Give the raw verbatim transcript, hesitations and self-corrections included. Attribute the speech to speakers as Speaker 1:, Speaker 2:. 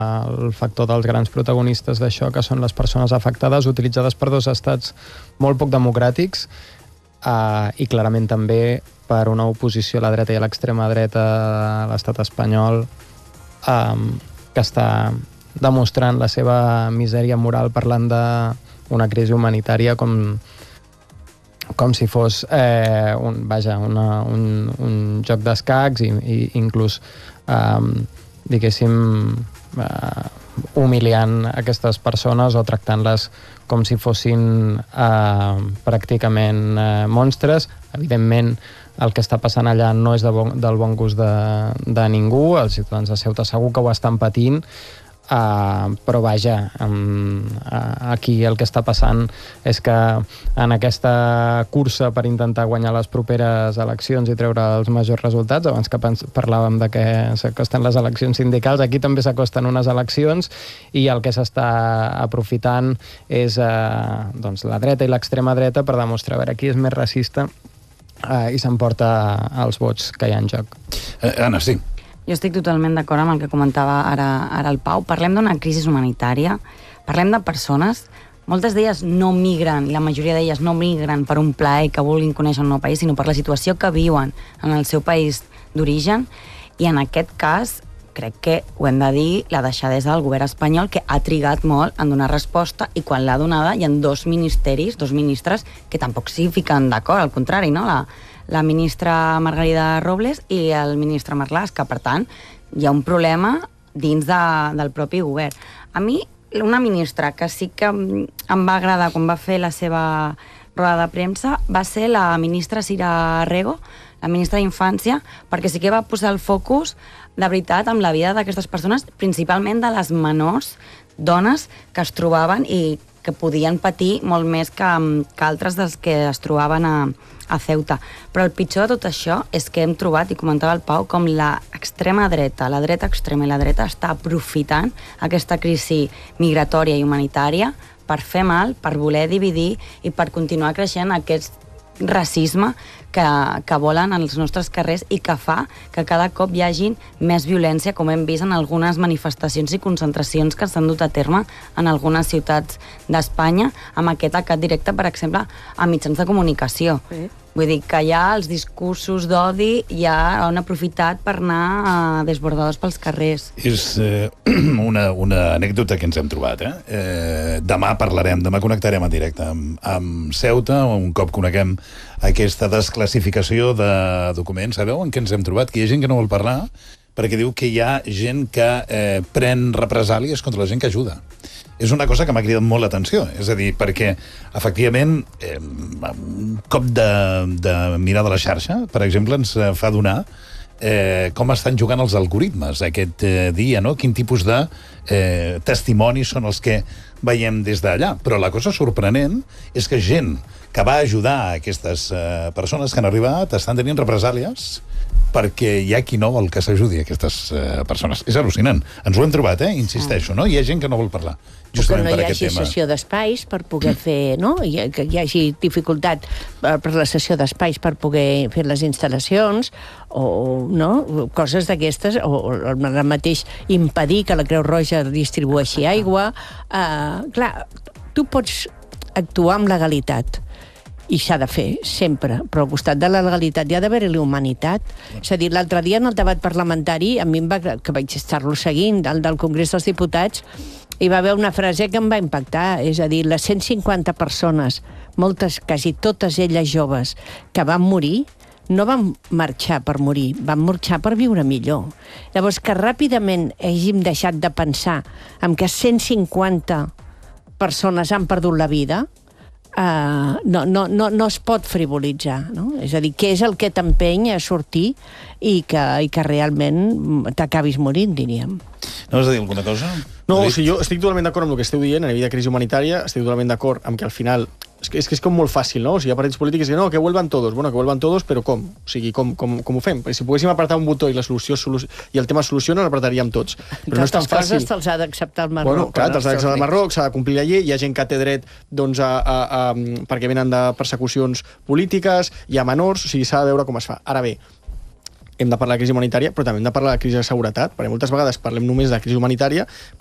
Speaker 1: el factor dels grans protagonistes d'això, que són les persones afectades, utilitzades per dos estats molt poc democràtics eh, i clarament també per una oposició a la dreta i a l'extrema dreta a l'estat espanyol eh, que està demostrant la seva misèria moral parlant d'una crisi humanitària com, com si fos eh, un, vaja, una, un, un joc d'escacs i, i inclús eh, diguéssim eh, humiliant aquestes persones o tractant-les com si fossin eh, pràcticament eh, monstres. Evidentment, el que està passant allà no és de bon, del bon gust de, de ningú, els ciutadans de Ceuta segur que ho estan patint, Uh, però vaja, um, uh, aquí el que està passant és que en aquesta cursa per intentar guanyar les properes eleccions i treure els majors resultats, abans que parlàvem de que s'acosten les eleccions sindicals, aquí també s'acosten unes eleccions i el que s'està aprofitant és uh, doncs, la dreta i l'extrema dreta per demostrar a veure qui és més racista uh, i s'emporta els vots que hi ha en joc.
Speaker 2: Eh, Anna, sí.
Speaker 3: Jo estic totalment d'acord amb el que comentava ara, ara el Pau. Parlem d'una crisi humanitària, parlem de persones, moltes d'elles no migren, la majoria d'elles no migren per un plaer que vulguin conèixer un nou país, sinó per la situació que viuen en el seu país d'origen, i en aquest cas crec que ho hem de dir, la deixadesa del govern espanyol, que ha trigat molt en donar resposta, i quan l'ha donada hi ha dos ministeris, dos ministres, que tampoc s'hi fiquen d'acord, al contrari, no? La, la ministra Margarida Robles i el ministre Marlaska, que, per tant, hi ha un problema dins de, del propi govern. A mi, una ministra que sí que em va agradar quan va fer la seva roda de premsa va ser la ministra Sira Rego, la ministra d'Infància, perquè sí que va posar el focus de veritat amb la vida d'aquestes persones, principalment de les menors dones que es trobaven i que podien patir molt més que, que altres dels que es trobaven a, a Ceuta. Però el pitjor de tot això és que hem trobat, i comentava el Pau, com l'extrema dreta, la dreta extrema i la dreta està aprofitant aquesta crisi migratòria i humanitària per fer mal, per voler dividir i per continuar creixent aquest racisme que, que volen als nostres carrers i que fa que cada cop hi hagi més violència, com hem vist en algunes manifestacions i concentracions que s'han dut a terme en algunes ciutats d'Espanya, amb aquest atac directe, per exemple, a mitjans de comunicació. Sí. Vull dir que ja els discursos d'odi ja han aprofitat per anar eh, desbordadors pels carrers.
Speaker 2: És eh, una, una anècdota que ens hem trobat. Eh? Eh, demà parlarem, demà connectarem en directe amb, amb Ceuta, un cop coneguem aquesta desclassificació de documents. Sabeu en què ens hem trobat? Que hi ha gent que no vol parlar perquè diu que hi ha gent que eh, pren represàlies contra la gent que ajuda. És una cosa que m'ha cridat molt l'atenció. És a dir, perquè, efectivament, eh, un cop de, de mirar de la xarxa, per exemple, ens fa donar eh, com estan jugant els algoritmes aquest eh, dia, no? Quin tipus de eh, testimonis són els que veiem des d'allà. Però la cosa sorprenent és que gent que va ajudar aquestes eh, persones que han arribat estan tenint represàlies perquè hi ha qui no vol que s'ajudi aquestes eh, persones. És al·lucinant. Ens ho hem trobat, eh? Insisteixo, no? Hi ha gent que no vol parlar.
Speaker 4: Justament que no hi hagi sessió d'espais per poder fer, no? Que hi hagi dificultat per la sessió d'espais per poder fer les instal·lacions, o no? Coses d'aquestes, o el mateix impedir que la Creu Roja distribueixi aigua. Uh, clar, tu pots actuar amb legalitat, i s'ha de fer, sempre. Però al costat de la legalitat hi ha d'haver-hi la humanitat. És a dir, l'altre dia en el debat parlamentari, a mi em va, que vaig estar-lo seguint, del, del Congrés dels Diputats, hi va haver una frase que em va impactar, és a dir, les cent cinquanta persones, moltes, quasi totes elles joves, que van morir, no van marxar per morir, van marxar per viure millor. Llavors, que ràpidament hàgim deixat de pensar en que cent cinquanta persones han perdut la vida, Uh, no, no, no, no es pot frivolitzar, no? És a dir, què és el que t'empeny a sortir i que, i que realment t'acabis morint, diríem.
Speaker 2: No has de dir alguna cosa?
Speaker 1: No, o sigui, jo estic totalment d'acord amb el que esteu dient, a nivell de crisi humanitària, estic totalment d'acord amb que al final... És que, és que és com molt fàcil, no? O sigui, hi ha partits polítics que diuen, no, que vuelvan todos. Bueno, que vuelvan todos, però com? O sigui, com, com, com ho fem? Perquè si poguéssim apretar un botó i la solució, solució i el tema es soluciona, l'apretaríem tots. Però no és tan fàcil.
Speaker 4: Coses te'ls ha d'acceptar el Marroc.
Speaker 1: Bueno, clar, te'ls ha d'acceptar el Marroc, s'ha de complir la llei, hi ha gent que té dret, doncs, a, a, a, perquè venen de persecucions polítiques, hi ha menors, o sigui, s'ha de veure com es fa. Ara bé,
Speaker 5: hem de parlar de crisi humanitària, però també hem de parlar de crisi de seguretat, perquè moltes vegades parlem només de crisi humanitària,